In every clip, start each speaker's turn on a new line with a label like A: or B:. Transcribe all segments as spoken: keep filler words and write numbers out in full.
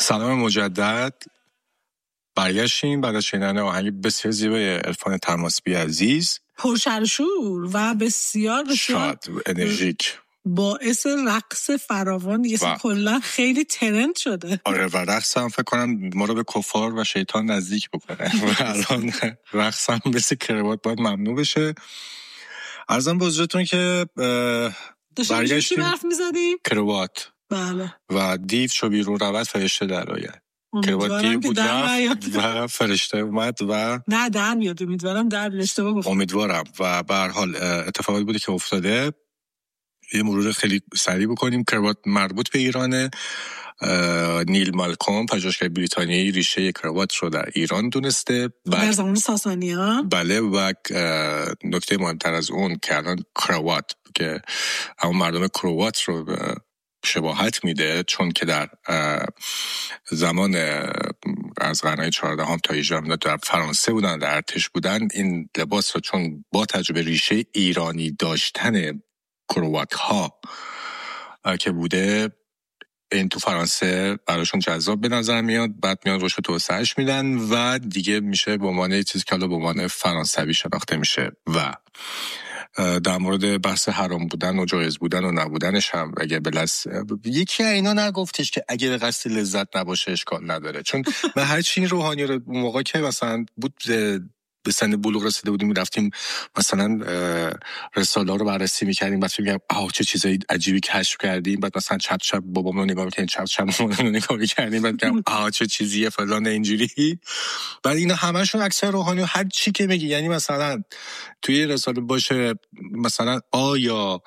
A: سلام مجدد. برگشتیم بعد از شنیدن آهنگ بسیار زیبای عرفان طماسبی عزیز،
B: پرشرشور و بسیار بسیار
A: شاد انرژیک،
B: باعث رقص فراوان دیگه و... کلا خیلی ترند شده.
A: آره و رقص هم فکر کنم ما رو به کفار و شیطان نزدیک بکنه و الان رقص هم مثل کروات باید ممنوع بشه. عرضم به حضورتون که
B: برگشتیم حرف میزدیم
A: کروات
B: بله
A: و دیو چو بیرون رود فرشته در آید.
B: امیدوارم که
A: بود
B: در
A: و فرشته اومد و
B: نه در میاد. امیدوارم در اشتباه گفتم.
A: امیدوارم و به هر حال اتفاقی بوده که افتاده. یه مرور خیلی سریع بکنیم. کروات مربوط به ایرانه. نیل مالکوم پژوهشگر بریتانیایی ریشه کروات رو در ایران دونسته
B: در زمان ساسانیان.
A: بله و نکته مهمتر از اون که الان کروات که همون مردم کروات رو شباهت میده، چون که در زمان از قرن چهاردهم تا هجدهم در فرانسه بودن، در ارتش بودن، این لباس رو چون با تجربه ریشه ایرانی داشتن کروات ها که بوده، این تو فرانسه براشون جذاب به نظر میاد. بعد میان روش توسعهش میدن و دیگه میشه به عنوان چیزی که حالا به عنوان فرانسوی شناخته میشه. و در مورد بحث حرام بودن و جایز بودن و نبودنش هم اگه بلس یکی اینا نگفتش که اگه به قصد لذت نباشه اشکال نداره، چون من هر چی این روحانی رو موقع که مثلا بود به سن بلوغ رسیده بودیم میرفتیم مثلا رساله ها رو بررسی میکردیم، بعد میگم آه چه چیزای عجیبی کشف کردیم، بعد مثلا چپ چپ بابامون رو نگاه میکردیم، چپ چپ مامانمون رو نگاه میکردیم، بعد میگم آه چه چیزیه فلان اینجوری. بعد اینا همشون اکثر روحانی و هر چی که میگی، یعنی مثلا توی رساله باشه مثلا آیا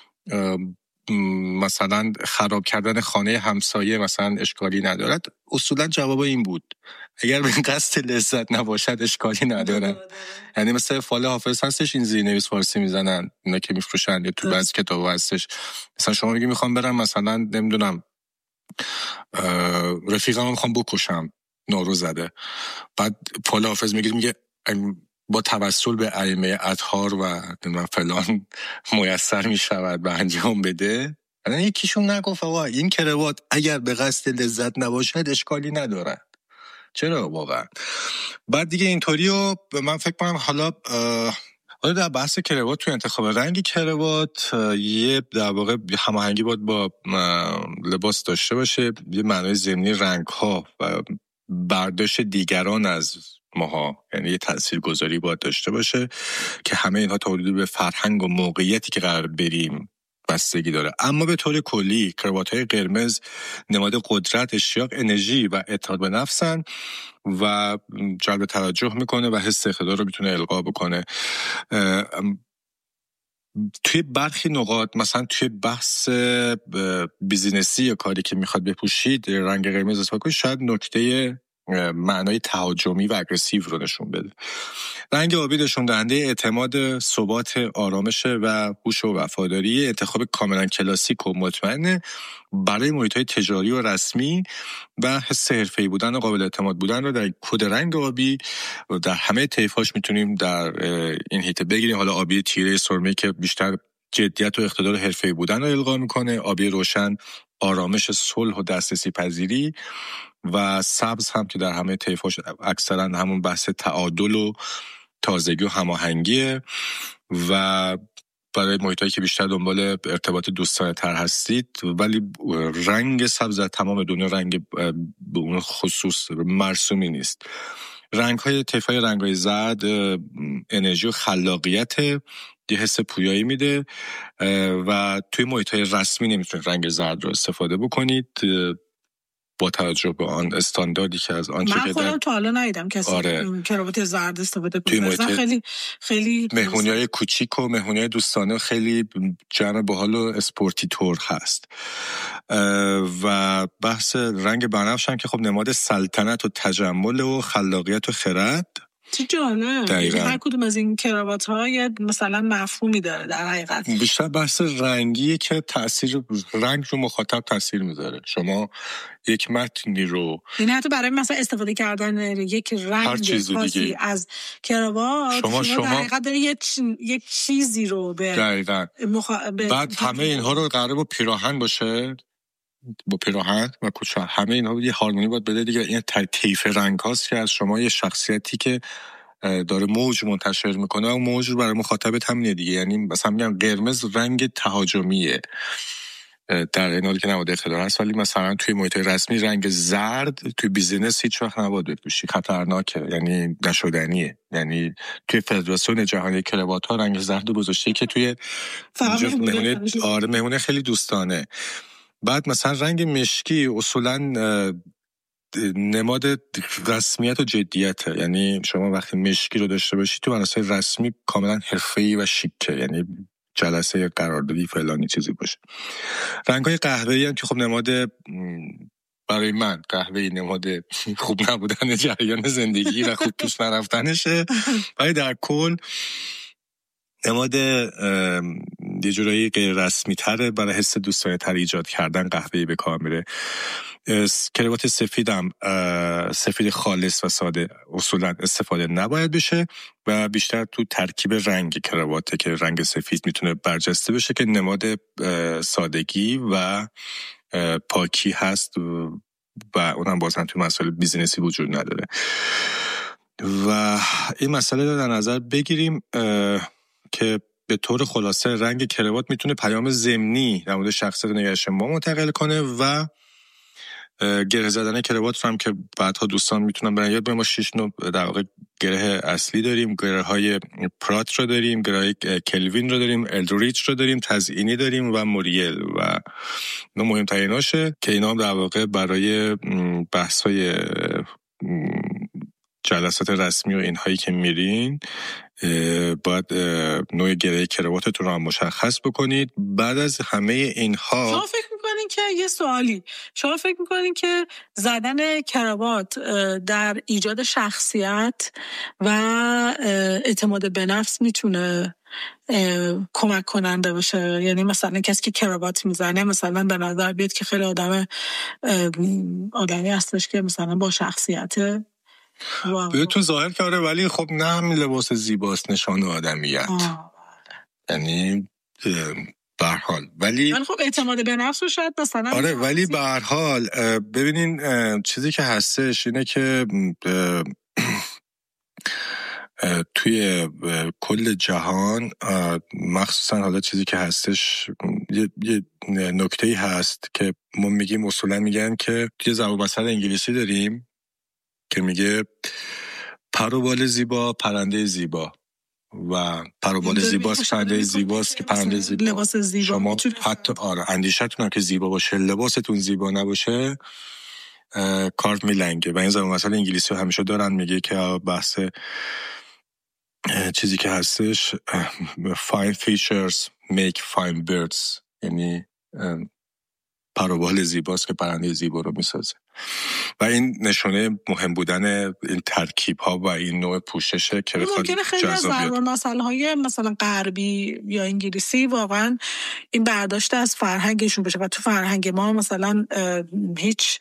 A: مثلا خراب کردن خانه همسایه مثلا اشکالی ندارد، اصولا جواب این بود اگر به قصد لذت نباشد اشکالی نداره. یعنی مثلا فال حافظ هستش این زیرنویس فارسی میزنن اینا که میفروشن، یا تو بعضی کتابا هستش مثلا شما میگی میخوام برم مثلا نمیدونم رفیقامو میخوام بکشم، نارو زده، بعد فال حافظ میگه میگه با توسل به ائمه اطهار و فلان میسر میشود به انجام بده. الان یکیشون نگفت آقا این کروات اگر به قصد لذت نباشد اشکالی نداره؟ چرا واقعا؟ بعد دیگه اینطوریو من فکر کنم حالا حالا در بحث کروات توی انتخاب رنگ کروات یه در واقع هماهنگی باید با لباس داشته باشه، یه معنای ضمنی رنگ ها و برداشت دیگران از ماها، یعنی یه تاثیرگذاری باید داشته باشه که همه اینها تا حدودی به فرهنگ و موقعیتی که قرار بریم بستگی داره. اما به طور کلی کروات‌های قرمز نماد قدرت، اشتیاق، انرژی و اعتماد به نفسن و جلب توجه میکنه و حس اقتدار رو میتونه القا بکنه. توی برخی نقاط مثلا توی بحث بیزینسی یا کاری که میخواد بپوشید رنگ قرمز استفاده کنید، شاید نکته معنای تهاجمی و اگریسیو رو نشون بده. رنگ آبی نشون دهنده اعتماد، ثبات، آرامش و هوش و وفاداری. انتخاب کاملا کلاسیک و مطمئن برای محیط‌های تجاری و رسمی و حس حرفه‌ای بودن و قابل اعتماد بودن رو در کد رنگ آبی و در همه طیف‌هاش میتونیم در این هیته بگیریم. حالا آبی تیره سرمه‌ای که بیشتر جدیت و اقتدار حرفه‌ای بودن رو القا میکنه، آبی روشن آرامش، صلح و دسترسی پذیری، و سبز هم که در همه طیف‌هاش اکثرا همون بحث تعادل و تازگی و هماهنگیه و برای محیطایی که بیشتر دنبال ارتباط دوستانه تر هستید. ولی رنگ سبز در تمام دنیا رنگ به اون خصوص مرسومی نیست. رنگ های طیف‌های رنگ های زرد انرژی و خلاقیت، یه حس پویایی میده و توی محیط‌های رسمی نمیتونید رنگ زرد رو استفاده بکنید با توجه به آن استانداردی که از آنچه که
B: من خودم تا حالا ندیدم کسی آره. کراوات زرد استفاده کنه. خیلی خیلی
A: مهمونی‌های کوچیک و مهمونی‌های دوستانه خیلی جمع باحال و اسپورتی تور هست. و بحث رنگ بنفش هم که خب نماد سلطنت و تجمل و خلاقیت و خرد.
B: چه جالب. هر کدوم از این کراوات ها یه مثلا مفهومی داره در حقیقت.
A: بیشتر بحث رنگیه که تاثیر رنگ رو مخاطب تاثیر میذاره. شما یک متنی رو
B: یعنی حتی برای مثلا استفاده کردن یک رنگ خاصی از کراوات شما, شما در حقیقت داره یک یک چیزی رو به
A: دقیقاً
B: مخ... به
A: بعد همه اینها رو قراره با پیراهن باشه با پیراهن و کچل، همه اینا یه هارمونی باید بده دیگه. این طیف رنگ هاست که از شما یه شخصیتی که داره موج منتشر میکنه و موج برای مخاطبت همینه دیگه. یعنی مثلا میگم قرمز رنگ تهاجمیه در این حالی که نباید اختیار هست، ولی مثلا توی محیط رسمی رنگ زرد توی بیزینس هیچ وقت نباید بپوشی، خطرناکه، یعنی نشدنیه. یعنی توی فدراسیون جهانی کراوات ها رنگ زرد گذاشته که توی مهمونه آره مهمونه خیلی دوستانه. بعد مثلا رنگ مشکی اصولا نماد رسمیت و جدیته. یعنی شما وقتی مشکی رو داشته باشی تو مراسم رسمی کاملا حرفه‌ای و شیکه، یعنی جلسه قراردادی فلانی چیزی باشه. رنگ‌های قهوه‌ای هم که خب نماد، برای من قهوه‌ای نماد خوب نبودن جریان زندگی و خوب توش نرفتنشه، ولی در کل نماد یه جورایی غیر رسمی تره، برای حس دوستانه تر ایجاد کردن قهوه‌ای به کار میره. کراوات سفیدم سفید خالص و ساده اصولا استفاده نباید بشه و بیشتر تو ترکیب رنگ کراواته که رنگ سفید میتونه برجسته بشه که نماد سادگی و پاکی هست و اونم بازم تو مسائل بیزینسی وجود نداره. و این مسئله رو در نظر بگیریم که به طور خلاصه رنگ کراوات میتونه پیام ضمنی در مورد شخصیت نگرش ما منتقل کنه و گره زدن کراوات رو هم که بعدها دوستان میتونن برن یاد بگیرن. ما شش نوع در واقع گره اصلی داریم. گره های پرات رو داریم، گره های کلوین رو داریم، الدریچ رو داریم، تزئینی داریم و موریل و اینا مهمتریناشه که اینا هم در واقع برای بحث های جلسات رسمی و اینهایی که میرین باید نوع گره کراواتتون رو هم مشخص بکنید. بعد از همه اینها
B: شما فکر میکنین که یه سوالی شما فکر میکنین که زدن کراوات در ایجاد شخصیت و اعتماد به نفس میتونه کمک کننده باشه؟ یعنی مثلا کسی که کراوات میزنه مثلا به نظر بیاد که خیلی آدم آدمی هستش که مثلا با شخصیته
A: به تو ظاهر کرده، ولی خب نه همین لباس زیباست نشان آدمیت. یعنی به هر حال ولی
B: من خب اعتماد به نفس رو شاید مثلا
A: آره، ولی به هر حال ببینین چیزی که هستش اینه که توی کل جهان مخصوصا حالا چیزی که هستش یه, یه نکته‌ای هست که ما میگیم اصولا میگن که توی ضرب المثل انگلیسی داریم که میگه پر و بال زیبا پرنده زیبا و پر و بال زیباست پرنده زیباست که پرنده زیبا.
B: لباس زیبا
A: شما حتی آره اندیشتون هم که زیبا باشه لباستون زیبا نباشه کارت میلنگه. و این ضرب المثل انگلیسی رو همیشه دارن میگه که بحث چیزی که هستش fine features make fine birds، یعنی پر و بال زیباست که پرنده زیبا رو میسازه. و این نشونه مهم بودن این ترکیب ها و این نوع پوششه که
B: ممکنه خیلی از ضرب المثل های مثلا غربی یا انگلیسی واقعا این برداشت از فرهنگشون بشه و تو فرهنگ ما مثلا هیچ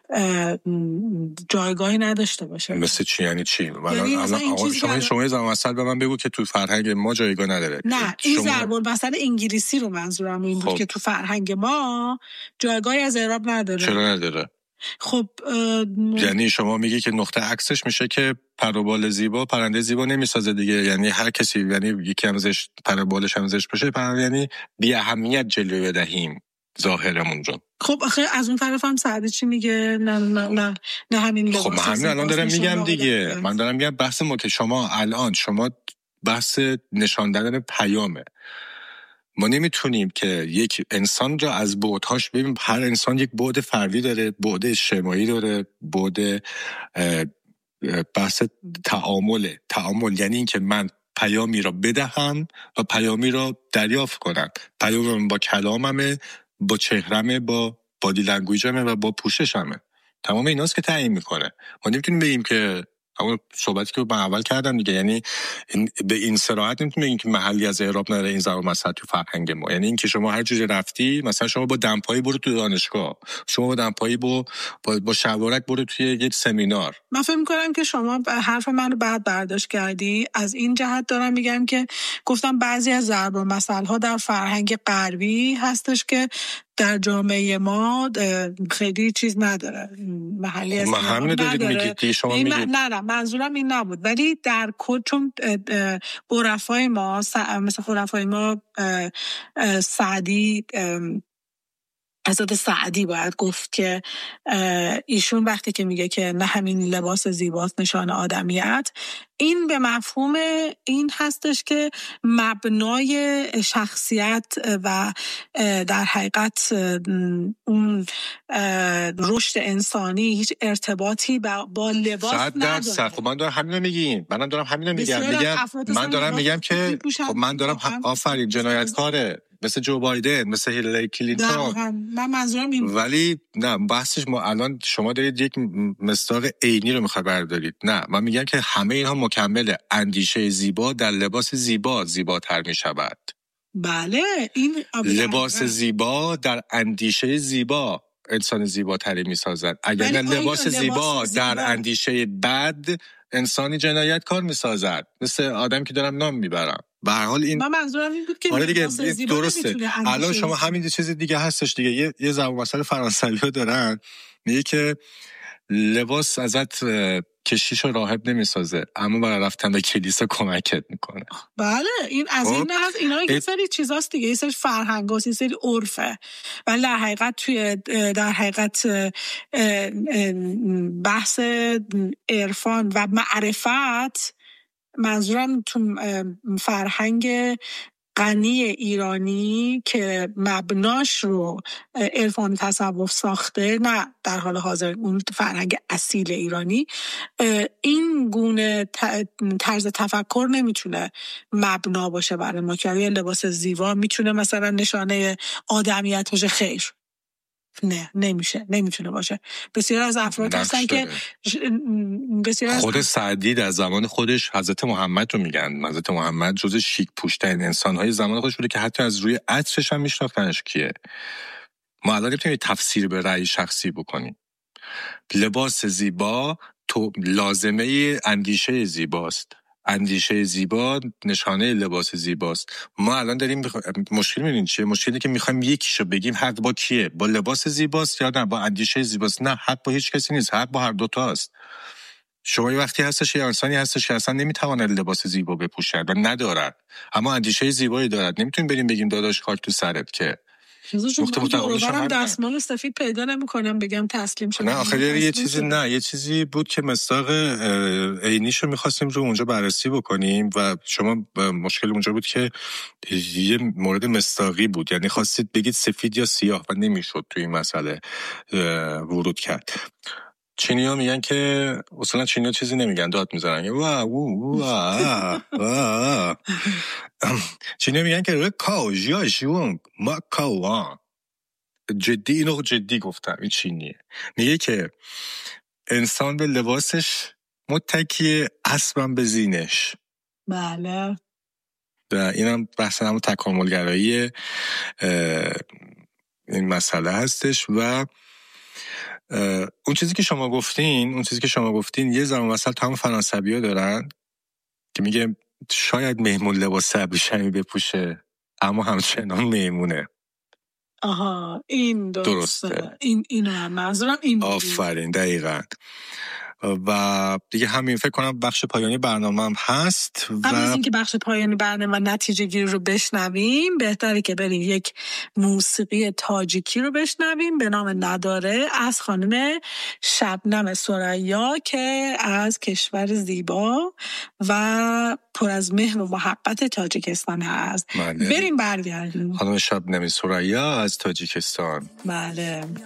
B: جایگاهی نداشته باشه.
A: مثل چی؟ یعنی چی؟ یعنی الان شما شما ضرب المثل به من بگو که تو فرهنگ ما جایگاه نداره.
B: نه این شما... ضرب المثل انگلیسی رو منظورم این بود خب. که تو فرهنگ ما جایگاهی از اعراب نداره.
A: چرا نداره؟
B: خب اه...
A: یعنی شما میگی که نقطه عکسش میشه که پر و بال زیبا پرنده زیبا نمیسازه دیگه. یعنی هر کسی یعنی یکی هم زشت پر و بالش هم زشت باشه پرنده یعنی بی اهمیت جلوه بدهیم ظاهرمون رو.
B: خب آخه از اون طرف هم سعدی چی میگه؟ نه نه نه نه همین لباس.
A: خب من همین الان دارم میگم دیگه. من دارم میگم بحث ما که شما الان شما بحث نشان دادن پیامه. ما نمیتونیم که یک انسان را از بعدهاش ببینیم. هر انسان یک بعد فردی داره، بعد اجتماعی داره، بعد بحث تعامله. تعامل یعنی این که من پیامی را بدهم و پیامی را دریافت کنم. پیامم با کلاممه، با چهرمه، با بادی لنگویجمه و با پوششمه. تمام ایناست که تعیین میکنه. ما نمیتونیم بگیم که همون صحبتی که من اول کردم دیگه، یعنی این به این صراحت نمیتونیم بگیم که محلی از اعراب نداره این ضرب المثل تو فرهنگ ما. یعنی این که شما هر جوری رفتی، مثلا شما با دمپایی برو تو دانشگاه، شما با دمپایی با با, با شلوارک برو توی یک سمینار.
B: من فکر می‌کنم که شما حرف منو بعد برداشت کردی. از این جهت دارم میگم که گفتم بعضی از ضرب المثل‌ها در فرهنگ غربی هستش که در جامعه ما خیلی چیز نداره، محلی است
A: نداره.
B: این من... نه نه منظورم این نبود، ولی در کل چون عرفای ما مثل عرفای ما سعدی حضرت سعدی باید گفت که ایشون وقتی که میگه که نه همین لباس زیباست نشان آدمیت، این به مفهوم این هستش که مبنای شخصیت و در حقیقت اون رشد انسانی هیچ ارتباطی با لباس نداره.
A: خب من دارم همین رو میگیم من دارم همین رو میگم میگم من دارم میگم که خب من دارم آفرین جنایتکاره مثل جو بایدن، مثل هیلاری کلینتون.
B: من منظورم این
A: ولی نه بحثش ما الان شما دارید یک مصداق عینی رو میخواد بردارید. نه من میگم که همه اینها مکمل اندیشه زیبا در لباس زیبا زیباتر میشود.
B: بله این
A: لباس زیبا در اندیشه زیبا انسان زیباتری میسازد. اگر نه لباس زیبا در اندیشه بد انسانی جنایتکار میسازد، مثل آدم که دارم نام میبرم. به هر حال این
B: من منظورم این بود که
A: آره دیگه درسته. الان شما همین چیز دیگه هستش دیگه. یه یه زبان مثلا فرانسوی‌ها دارن میگه که لباس ازت کشیش و راهب نمیسازه، اما برای رفتن به کلیسا کمکت میکنه.
B: بله این از این نه از اینا یه سری چیزاست دیگه، یه سری فرهنگاست، یه سری عرفه. ولی در حقیقت توی در حقیقت بحث عرفان و معرفت، منظورم تو فرهنگ غنی ایرانی که مبناش رو عرفان تصوف ساخته، نه در حال حاضر اون فرهنگ اصیل ایرانی، این گونه طرز تفکر نمیتونه مبنا باشه برای ما که لباس زیبا میتونه مثلا نشانه آدمیت باشه. خیر، نه نمیشه، نمیتونه باشه. بسیار از افراد هستن که بسیار
A: خود سعدی در زمان خودش حضرت محمد رو میگن، حضرت محمد جز شیک پوشترین انسان‌های زمان خودش بوده که حتی از روی عطرش هم میشناختنش کیه. ما الان نمیتونیم تفسیر به رأی شخصی بکنیم. لباس زیبا تو لازمه اندیشه زیباست. اندیشه زیبا نشانه لباس زیباست. ما الان داریم بخ... مشکل می‌بینید چیه؟ مشکلی که می‌خوایم یکیشو بگیم حق با کیه؟ با لباس زیباست یا نه با اندیشه زیباست؟ نه، حق با هیچ کسی نیست، حق با هر دو تاست. شما یه وقتی هستش یه انسانی هستش که اصلا نمیتواند لباس زیبا بپوشد و ندارد، اما اندیشه زیبایی دارد. نمیتونیم بریم بگیم داداش خاک تو سرت که
B: من دستمال سفید پیدا نمی‌کنم بگم تسلیم شدم.
A: نه آخه یه چیزی شد. نه یه چیزی بود که مصداق عینیشو می‌خواستیم رو اونجا بررسی بکنیم و شما مشکل اونجا بود که یه مورد مصداقی بود، یعنی خواستید بگید سفید یا سیاه و نمیشد تو این مسئله ورود کرد. چینی‌ها میگن که اصلا چینی‌ها چیزی نمیگن، داد میزنن وا وا وا. چینی‌ها میگن که رکاو جیا شون ما کاوان. جدی اینو جدی گفتم. این چینیه میگه که انسان به لباسش متکیه، اسبم به زینش.
B: بله
A: اینم بحث همون تکاملگرایی این مسئله هستش. و اون چیزی که شما گفتین اون چیزی که شما گفتین یه زمان مثلا تا هم فرانسوی‌ها دارن که میگه شاید مهمون لباس ابریشمی بپوشه اما همچنان مهمونه.
B: آها این درسته, درسته. این اینو هم منظورم این.
A: آفرین دقیقاً. و دیگه همین فکر کنم بخش پایانی برنامه هم هست.
B: و قبل از اینکه بخش پایانی برنامه و نتیجه گیری رو بشنویم بهتره که بریم یک موسیقی تاجیکی رو بشنویم به نام نداره از خانم شبنم ثریا که از کشور زیبا و پر از مهر و محبت تاجیکستان هست.
A: بله.
B: بریم برگردیم.
A: خانم شبنم ثریا از تاجیکستان.
B: بله.